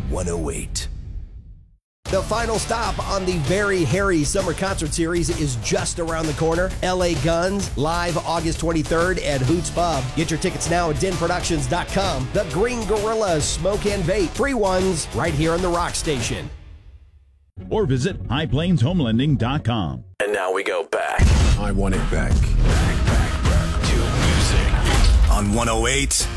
108. The final stop on the Very Hairy Summer Concert Series is just around the corner. LA Guns, live August 23rd at Hoots Pub. Get your tickets now at denproductions.com. The Green Gorilla Smoke and Vape. Free ones right here on the Rock Station. Or visit highplainshomelending.com. And now we go back. I want it back. Back to music. On 108